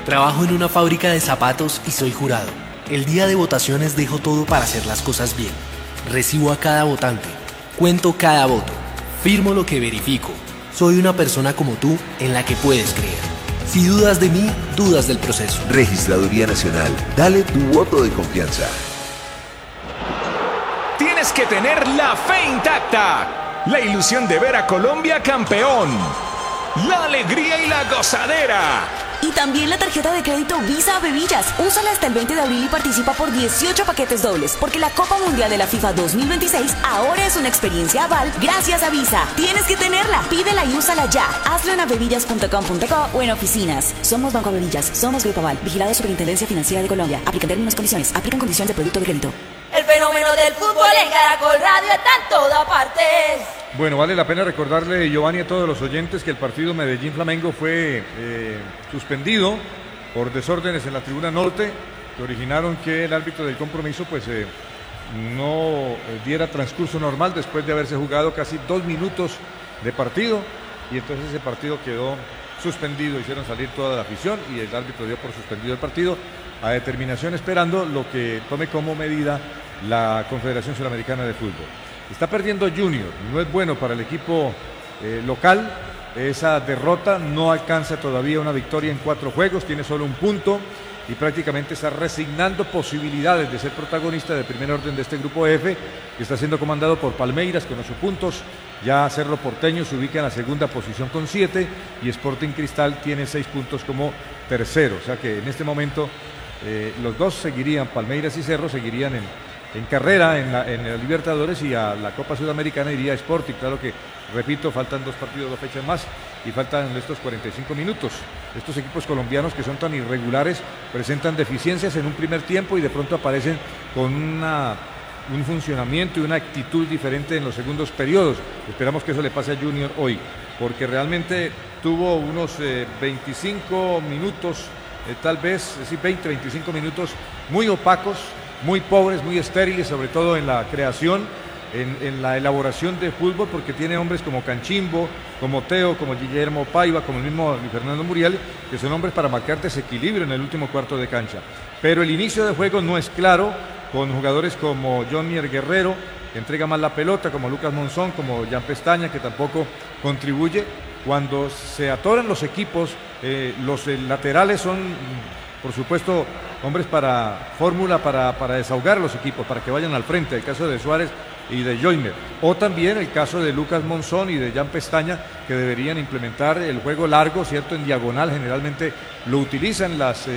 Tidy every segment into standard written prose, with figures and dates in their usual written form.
Trabajo en una fábrica de zapatos y soy jurado. El día de votaciones dejo todo para hacer las cosas bien. Recibo a cada votante. Cuento cada voto. Firmo lo que verifico. Soy una persona como tú en la que puedes creer. Si dudas de mí, dudas del proceso. Registraduría Nacional. Dale tu voto de confianza. Tienes que tener la fe intacta. La ilusión de ver a Colombia campeón. La alegría y la gozadera. Y también la tarjeta de crédito Visa a Bebillas. Úsala hasta el 20 de abril y participa por 18 paquetes dobles. Porque la Copa Mundial de la FIFA 2026 ahora es una experiencia aval gracias a Visa. Tienes que tenerla. Pídela y úsala ya. Hazlo en abebillas.com.co o en oficinas. Somos Banco Abebillas. Somos Grupo Aval. Vigilado Superintendencia Financiera de Colombia. Aplican términos y condiciones. Aplican condiciones de producto de crédito. El fenómeno del fútbol en Caracol Radio está en todas partes. Bueno, vale la pena recordarle, Giovanni, a todos los oyentes que el partido Medellín-Flamengo fue suspendido por desórdenes en la tribuna norte que originaron que el árbitro del compromiso no diera transcurso normal después de haberse jugado casi 2 minutos de partido, y entonces ese partido quedó suspendido, hicieron salir toda la afición y el árbitro dio por suspendido el partido a determinación, esperando lo que tome como medida la Confederación Suramericana de Fútbol. Está perdiendo Junior, no es bueno para el equipo local. Esa derrota no alcanza todavía una victoria en 4 juegos, tiene solo 1 punto y prácticamente está resignando posibilidades de ser protagonista de primer orden de este grupo F, que está siendo comandado por Palmeiras con 8 puntos. Ya Cerro Porteño se ubica en la segunda posición con 7 y Sporting Cristal tiene 6 puntos como tercero. O sea que en este momento los dos seguirían, Palmeiras y Cerro seguirían en carrera en la Libertadores, y a la Copa Sudamericana iría Sporting. Claro que, repito, faltan 2 partidos, 2 fechas más y faltan estos 45 minutos. Estos equipos colombianos que son tan irregulares presentan deficiencias en un primer tiempo y de pronto aparecen con un funcionamiento y una actitud diferente en los segundos periodos. Esperamos que eso le pase a Junior hoy, porque realmente tuvo unos 25 minutos, tal vez, sí, 20-25 minutos muy opacos, muy pobres, muy estériles, sobre todo en la creación, en la elaboración de fútbol, porque tiene hombres como Canchimbo, como Teo, como Guillermo Paiva, como el mismo Fernando Muriel, que son hombres para marcar desequilibrio en el último cuarto de cancha. Pero el inicio de juego no es claro, con jugadores como Johnny Guerrero, que entrega más la pelota, como Lucas Monzón, como Jan Pestaña, que tampoco contribuye. Cuando se atoran los equipos, los laterales son, por supuesto, hombres para fórmula, para desahogar a los equipos, para que vayan al frente. El caso de Suárez y de Joyner, o también el caso de Lucas Monzón y de Jan Pestaña, que deberían implementar el juego largo, ¿cierto? En diagonal, generalmente lo utilizan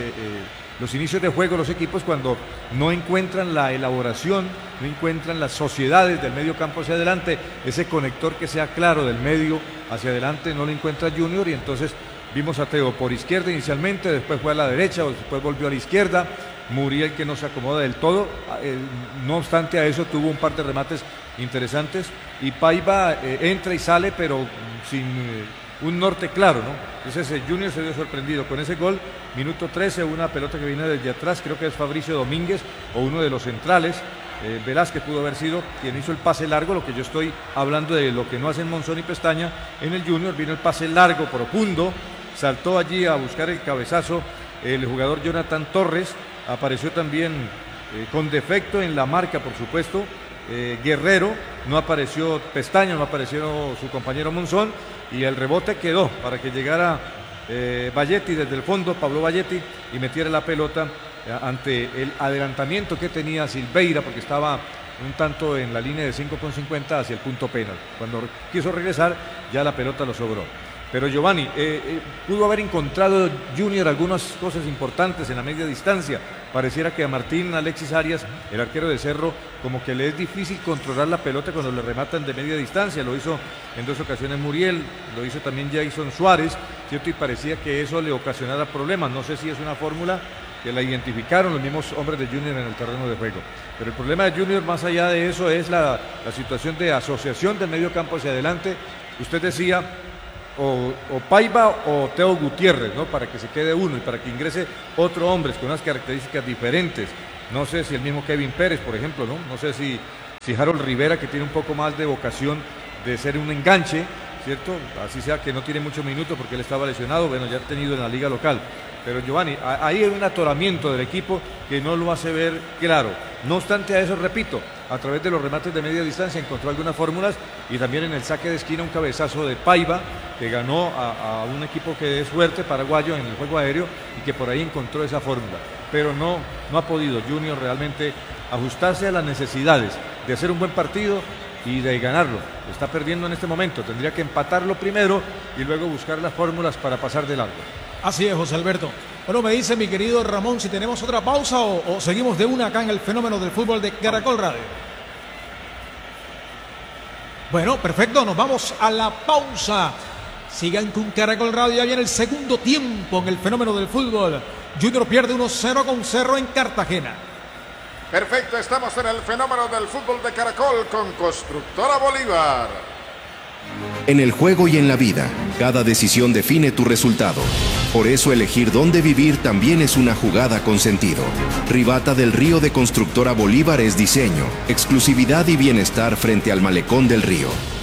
los inicios de juego los equipos cuando no encuentran la elaboración, no encuentran las sociedades del medio campo hacia adelante, ese conector que sea claro del medio hacia adelante no lo encuentra Junior, y entonces vimos a Teo por izquierda inicialmente, después fue a la derecha, después volvió a la izquierda. Muriel, que no se acomoda del todo, no obstante a eso tuvo un par de remates interesantes, y Paiva entra y sale, pero sin un norte claro, ¿no? Entonces Junior se vio sorprendido con ese gol, minuto 13, una pelota que viene desde atrás, creo que es Fabricio Domínguez o uno de los centrales. Velázquez pudo haber sido quien hizo el pase largo, lo que yo estoy hablando de lo que no hacen Monzón y Pestaña en el Junior. Vino el pase largo, profundo, saltó allí a buscar el cabezazo el jugador Jonathan Torres. Apareció también con defecto en la marca, por supuesto, Guerrero, no apareció Pestaña, no apareció su compañero Monzón, y el rebote quedó para que llegara Valletti desde el fondo, Pablo Valletti, y metiera la pelota ante el adelantamiento que tenía Silveira, porque estaba un tanto en la línea de 5,50 hacia el punto penal. Cuando quiso regresar, ya la pelota lo sobró. Pero Giovanni, pudo haber encontrado Junior algunas cosas importantes en la media distancia. Pareciera que a Martín Alexis Arias, el arquero de Cerro, como que le es difícil controlar la pelota cuando le rematan de media distancia. Lo hizo en 2 ocasiones Muriel, lo hizo también Jason Suárez, ¿cierto? Y parecía que eso le ocasionara problemas. No sé si es una fórmula que la identificaron los mismos hombres de Junior en el terreno de juego. Pero el problema de Junior, más allá de eso, es la situación de asociación del medio campo hacia adelante. Usted decía, o Paiva o Teo Gutiérrez, ¿no? Para que se quede uno y para que ingrese otro hombre con unas características diferentes. No sé si el mismo Kevin Pérez, por ejemplo, ¿no? No sé si Harold Rivera, que tiene un poco más de vocación de ser un enganche, ¿cierto? Así sea que no tiene muchos minutos porque él estaba lesionado, bueno, ya ha tenido en la liga local. Pero Giovanni, ahí hay un atoramiento del equipo que no lo hace ver claro. No obstante a eso, repito, a través de los remates de media distancia encontró algunas fórmulas y también en el saque de esquina un cabezazo de Paiva que ganó a un equipo que es fuerte, paraguayo, en el juego aéreo y que por ahí encontró esa fórmula. Pero no ha podido Junior realmente ajustarse a las necesidades de hacer un buen partido y de ganarlo. Lo está perdiendo en este momento. Tendría que empatarlo primero y luego buscar las fórmulas para pasar de largo. Así es, José Alberto. Bueno, me dice mi querido Ramón si tenemos otra pausa o seguimos de una acá en el fenómeno del fútbol de Caracol Radio. Bueno, perfecto, nos vamos a la pausa. Sigan con Caracol Radio, ya viene el segundo tiempo en el fenómeno del fútbol. Junior pierde 1-0 con Cerro en Cartagena. Perfecto, estamos en el fenómeno del fútbol de Caracol con Constructora Bolívar. En el juego y en la vida, cada decisión define tu resultado. Por eso elegir dónde vivir también es una jugada con sentido. Rivata del Río de Constructora Bolívar es diseño, exclusividad y bienestar frente al malecón del río.